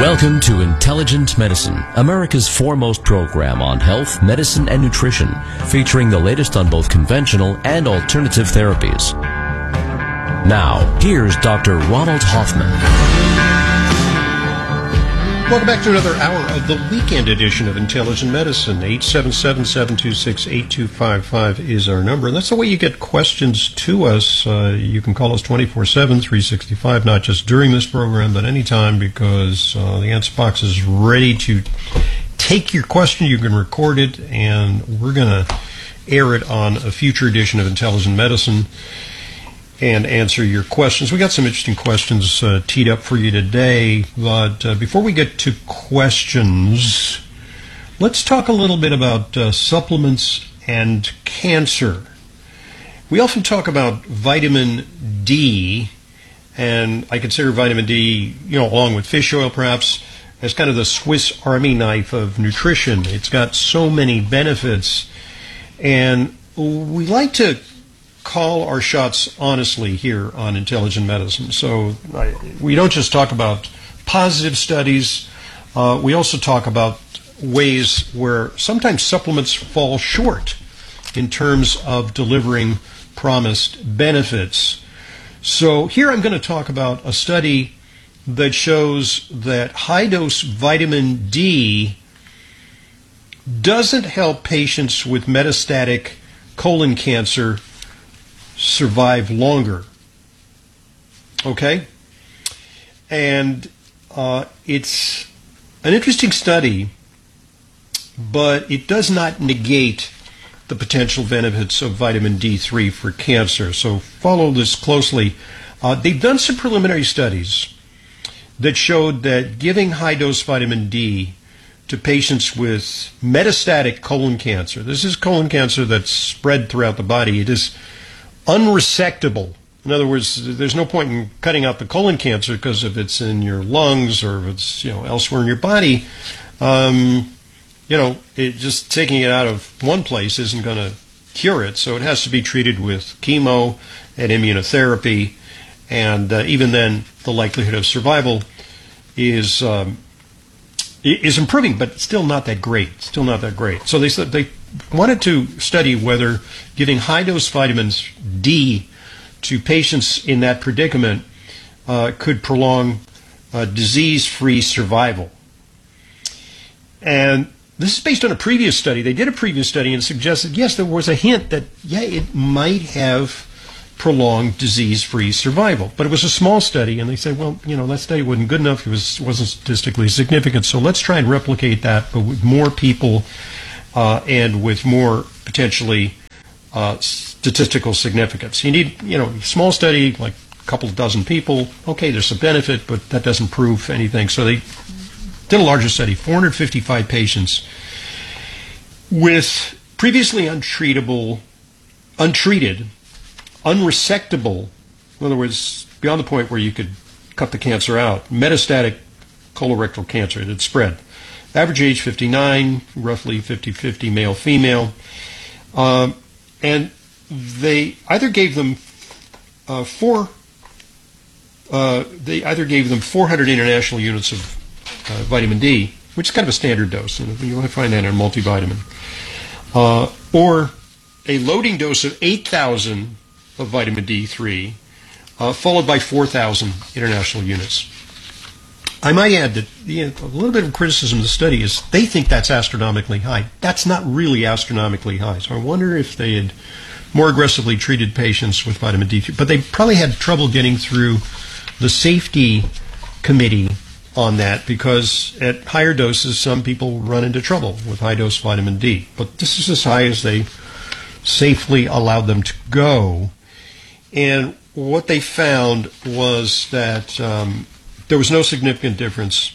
Welcome to Intelligent Medicine, America's foremost program on health, medicine, and nutrition, featuring the latest on both conventional and alternative therapies. Now, here's Dr. Ronald Hoffman. Welcome back to another hour of the weekend edition of Intelligent Medicine. 877-726-8255 is our number. And that's the way you get questions to us. You can call us 24/7, 365, not just during this program, but anytime, because the answer box is ready to take your question. You can record it, and we're going to air it on a future edition of Intelligent Medicine and answer your questions. We got some interesting questions teed up for you today, but before we get to questions, let's talk a little bit about supplements and cancer. We often talk about vitamin D, and I consider vitamin D, along with fish oil perhaps, as kind of the Swiss Army knife of nutrition. It's got so many benefits, and we like to call our shots honestly here on Intelligent Medicine. So we don't just talk about positive studies. We also talk about ways where sometimes supplements fall short in terms of delivering promised benefits. So here I'm going to talk about a study that shows that high-dose vitamin D doesn't help patients with metastatic colon cancer survive longer. Okay? And it's an interesting study, but it does not negate the potential benefits of vitamin D3 for cancer. So follow this closely. They've done some preliminary studies that showed that giving high-dose vitamin D to patients with metastatic colon cancer, this is colon cancer that's spread throughout the body, it is unresectable. In other words, there's no point in cutting out the colon cancer, because if it's in your lungs or if it's elsewhere in your body, just taking it out of one place isn't going to cure it. So it has to be treated with chemo and immunotherapy, and even then, the likelihood of survival is improving, but still not that great. Still not that great. So they said they wanted to study whether giving high-dose vitamins D to patients in that predicament could prolong disease-free survival. And this is based on a previous study. They did a previous study and suggested, yes, there was a hint that, it might have prolonged disease-free survival. But it was a small study, and they said, well, that study wasn't good enough. It wasn't statistically significant. So let's try and replicate that, but with more people and with more potentially statistical significance. You need, small study, like a couple of dozen people. Okay, there's some benefit, but that doesn't prove anything. So they did a larger study, 455 patients with previously untreated, unresectable, in other words, beyond the point where you could cut the cancer out, metastatic colorectal cancer that spread. Average age 59, roughly 50-50 male-female. And they either gave them 400 international units of vitamin D, which is kind of a standard dose. You'll find that in a multivitamin. Or a loading dose of 8,000 of vitamin D3, followed by 4,000 international units. I might add that a little bit of criticism of the study is they think that's astronomically high. That's not really astronomically high. So I wonder if they had more aggressively treated patients with vitamin D3. But they probably had trouble getting through the safety committee on that, because at higher doses, some people run into trouble with high-dose vitamin D. But this is as high as they safely allowed them to go. And what they found was that there was no significant difference.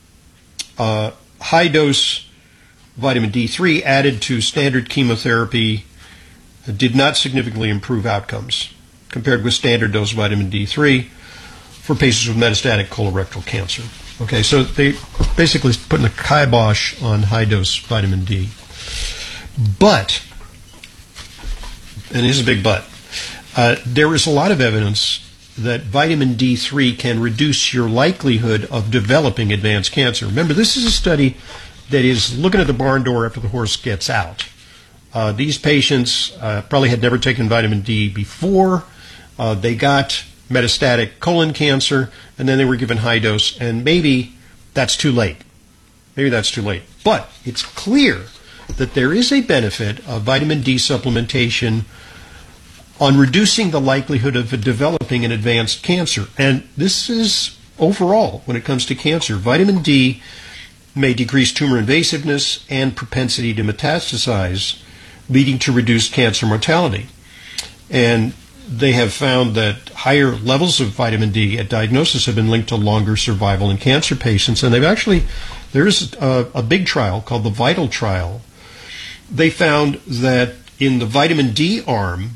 High-dose vitamin D3 added to standard chemotherapy did not significantly improve outcomes compared with standard dose vitamin D3 for patients with metastatic colorectal cancer. Okay, so they basically putting a kibosh on high-dose vitamin D. But, and here's a big but, there is a lot of evidence that vitamin D3 can reduce your likelihood of developing advanced cancer. Remember, this is a study that is looking at the barn door after the horse gets out. These patients probably had never taken vitamin D before. They got metastatic colon cancer, and then they were given high dose, and maybe that's too late. But it's clear that there is a benefit of vitamin D supplementation on reducing the likelihood of developing an advanced cancer. And this is overall, when it comes to cancer, vitamin D may decrease tumor invasiveness and propensity to metastasize, leading to reduced cancer mortality. And they have found that higher levels of vitamin D at diagnosis have been linked to longer survival in cancer patients. And there's a big trial called the VITAL trial. They found that in the vitamin D arm,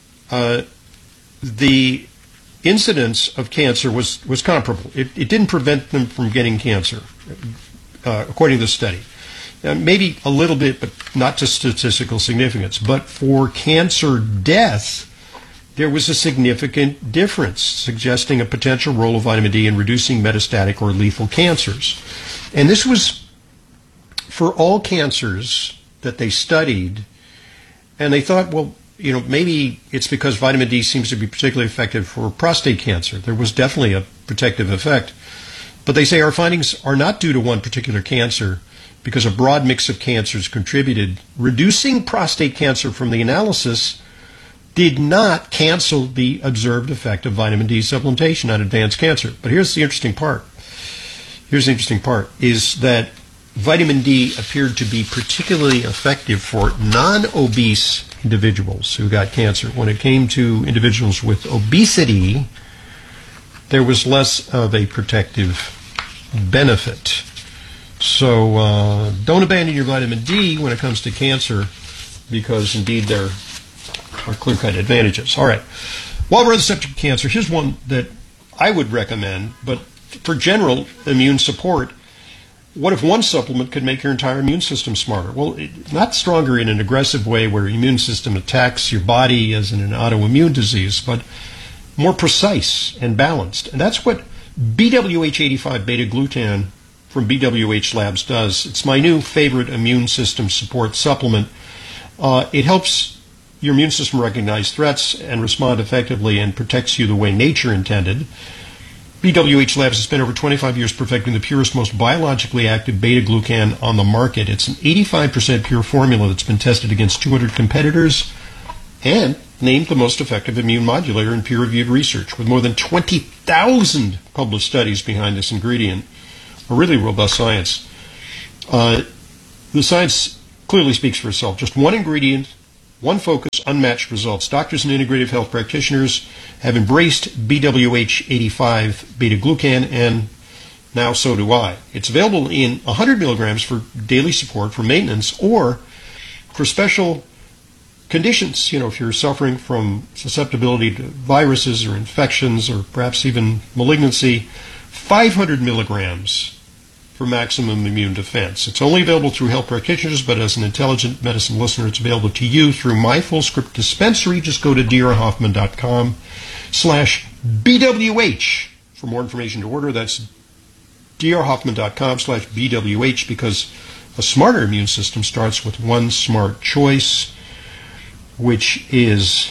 the incidence of cancer was comparable. It didn't prevent them from getting cancer, according to the study. Maybe a little bit, but not to statistical significance. But for cancer death, there was a significant difference, suggesting a potential role of vitamin D in reducing metastatic or lethal cancers. And this was for all cancers that they studied, and they thought, well, maybe it's because vitamin D seems to be particularly effective for prostate cancer. There was definitely a protective effect. But they say our findings are not due to one particular cancer because a broad mix of cancers contributed. Reducing prostate cancer from the analysis did not cancel the observed effect of vitamin D supplementation on advanced cancer. But here's the interesting part. Is that vitamin D appeared to be particularly effective for non-obese individuals who got cancer. When it came to individuals with obesity, there was less of a protective benefit. So don't abandon your vitamin D when it comes to cancer, because indeed there are clear-cut advantages. All right. While we're on the subject of cancer, here's one that I would recommend, but for general immune support. What if one supplement could make your entire immune system smarter? Well, not stronger in an aggressive way where your immune system attacks your body as in an autoimmune disease, but more precise and balanced. And that's what BWH85 beta-glucan from BWH Labs does. It's my new favorite immune system support supplement. It helps your immune system recognize threats and respond effectively and protects you the way nature intended. BWH Labs has spent over 25 years perfecting the purest, most biologically active beta-glucan on the market. It's an 85% pure formula that's been tested against 200 competitors and named the most effective immune modulator in peer-reviewed research. With more than 20,000 published studies behind this ingredient, a really robust science. The science clearly speaks for itself. Just one ingredient, one focus, unmatched results. Doctors and integrative health practitioners have embraced BWH85 beta-glucan, and now so do I. It's available in 100 milligrams for daily support, for maintenance, or for special conditions. If you're suffering from susceptibility to viruses or infections or perhaps even malignancy, 500 milligrams for maximum immune defense. It's only available through health practitioners, but as an intelligent medicine listener, it's available to you through my full script dispensary. Just go to drhoffman.com/BWH for more information to order. That's drhoffman.com/BWH, because a smarter immune system starts with one smart choice, which is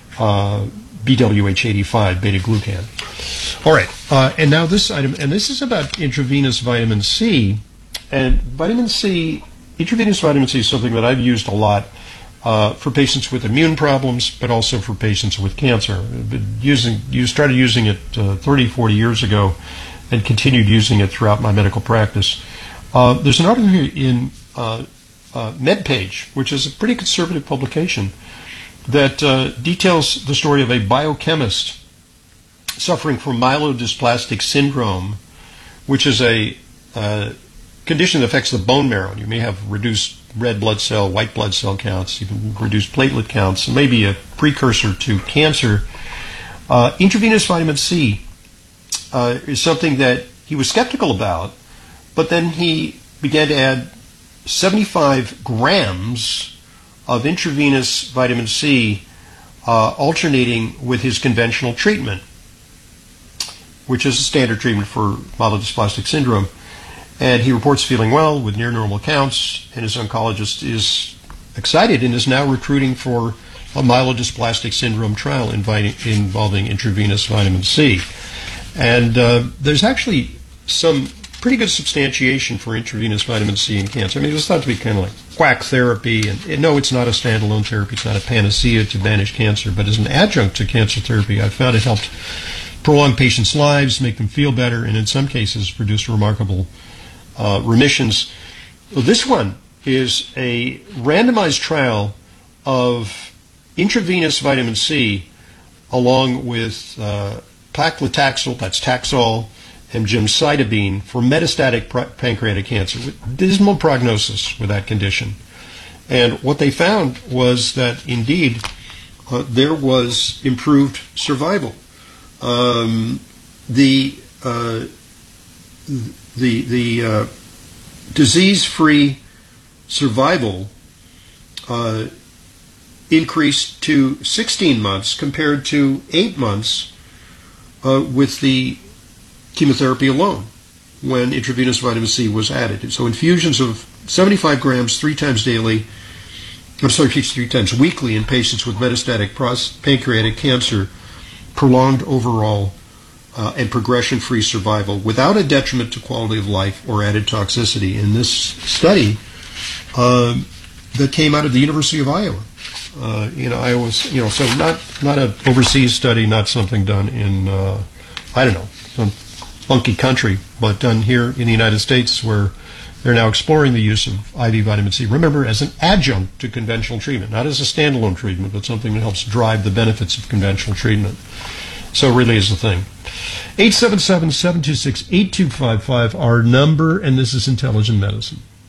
BWH85 beta-glucan. All right, and now this item, and this is about intravenous vitamin C. And intravenous vitamin C is something that I've used a lot for patients with immune problems, but also for patients with cancer. You started using it 30, 40 years ago and continued using it throughout my medical practice. There's an article here in MedPage, which is a pretty conservative publication, that details the story of a biochemist suffering from myelodysplastic syndrome, which is a condition that affects the bone marrow. You may have reduced red blood cell, white blood cell counts, even reduced platelet counts, and maybe a precursor to cancer. Intravenous vitamin C is something that he was skeptical about, but then he began to add 75 grams of intravenous vitamin C alternating with his conventional treatment. which is a standard treatment for myelodysplastic syndrome. And he reports feeling well with near normal counts, and his oncologist is excited and is now recruiting for a myelodysplastic syndrome trial involving intravenous vitamin C. And there's actually some pretty good substantiation for intravenous vitamin C in cancer. I mean, it's thought to be kind of like quack therapy, and no, it's not a standalone therapy. It's not a panacea to banish cancer, but as an adjunct to cancer therapy, I've found it helped prolong patients' lives, make them feel better, and in some cases produce remarkable remissions. Well, this one is a randomized trial of intravenous vitamin C along with paclitaxel, that's Taxol, and gemcitabine for metastatic pancreatic cancer with dismal prognosis with that condition. And what they found was that indeed there was improved survival. The disease-free survival increased to 16 months compared to 8 months with the chemotherapy alone when intravenous vitamin C was added. So infusions of 75 grams 3 times daily, 3 times weekly in patients with metastatic pancreatic cancer prolonged overall and progression-free survival without a detriment to quality of life or added toxicity. In this study that came out of the University of Iowa, Iowa, so not an overseas study, not something done in some funky country, but done here in the United States, where they're now exploring the use of IV vitamin C. Remember, as an adjunct to conventional treatment, not as a standalone treatment, but something that helps drive the benefits of conventional treatment. So it really is the thing. 877-726-8255, our number, and this is Intelligent Medicine.